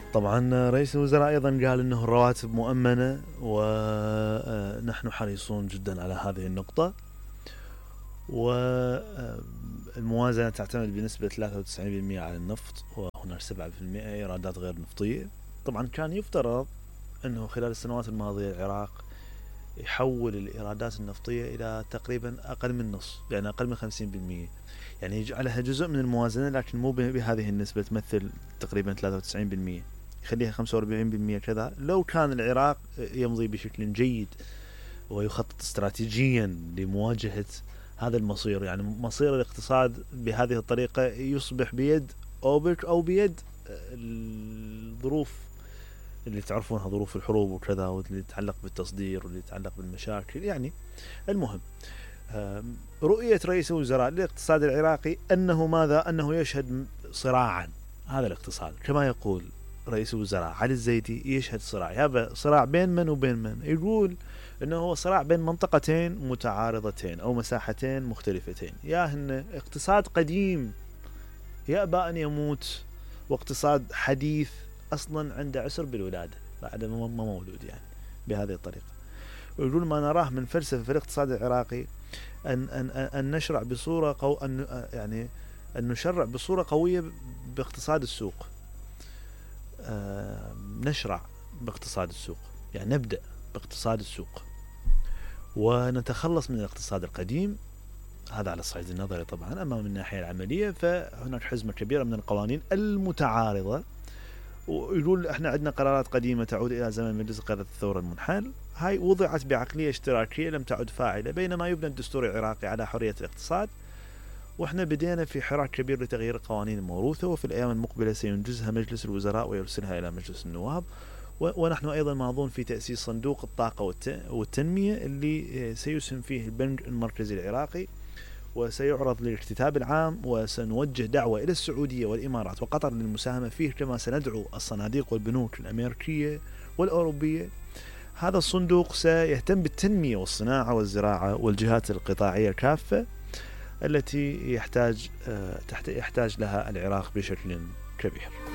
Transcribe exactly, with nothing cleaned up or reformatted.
طبعا رئيس الوزراء أيضا قال أنه الرواتب مؤمنة، ونحن حريصون جدا على هذه النقطة. والموازنة تعتمد بنسبة ثلاثة وتسعين بالمئة على النفط، وهناك سبعة بالمئة إيرادات غير نفطية. طبعا كان يفترض أنه خلال السنوات الماضية العراق يحول الإيرادات النفطية إلى تقريبا أقل من نص، يعني أقل من خمسين بالمئة، يعني يجعلها جزء من الموازنة، لكن مو بهذه النسبة، تمثل تقريبا ثلاثة وتسعين بالمئة، يخليها خمسة وأربعين بالمئة كذا. لو كان العراق يمضي بشكل جيد ويخطط استراتيجيا لمواجهة هذا المصير، يعني مصير الاقتصاد بهذه الطريقة يصبح بيد أوبك أو بيد الظروف اللي تعرفونها، ظروف الحروب وكذا، واللي يتعلق بالتصدير واللي يتعلق بالمشاكل. يعني المهم، رؤية رئيس الوزراء للاقتصاد العراقي أنه ماذا؟ أنه يشهد صراعا. هذا الاقتصاد كما يقول رئيس الوزراء علي الزيدي يشهد صراع. هذا صراع بين من وبين من؟ يقول انه هو صراع بين منطقتين متعارضتين او مساحتين مختلفتين، يا هن اقتصاد قديم يأبى ان يموت، واقتصاد حديث اصلا عنده عسر بالولادة بعد ما مولود، يعني بهذه الطريقة. ويقول ما نراه من فلسفة في الاقتصاد العراقي ان ان ان نشرع بصورة قو ان يعني ان نشرع بصورة قوية باقتصاد السوق. آه نشرع باقتصاد السوق، يعني نبدأ باقتصاد السوق ونتخلص من الاقتصاد القديم. هذا على الصعيد النظري طبعا. أما من الناحية العملية فهناك حزمة كبيرة من القوانين المتعارضة، ويقول احنا عندنا قرارات قديمة تعود إلى زمن مجلس قيادة الثورة المنحل، هاي وضعت بعقلية اشتراكية لم تعد فاعلة، بينما يبنى الدستور العراقي على حرية الاقتصاد. واحنا بدينا في حراك كبير لتغيير القوانين الموروثة، وفي الأيام المقبلة سينجزها مجلس الوزراء ويرسلها إلى مجلس النواب. ونحن أيضا ماضون في تأسيس صندوق الطاقة والتنمية اللي سيسهم فيه البنك المركزي العراقي، وسيعرض للاكتتاب العام، وسنوجه دعوة إلى السعودية والإمارات وقطر للمساهمة فيه، كما سندعو الصناديق والبنوك الأمريكية والأوروبية. هذا الصندوق سيهتم بالتنمية والصناعة والزراعة والجهات القطاعية كافة التي يحتاج يحتاج لها العراق بشكل كبير.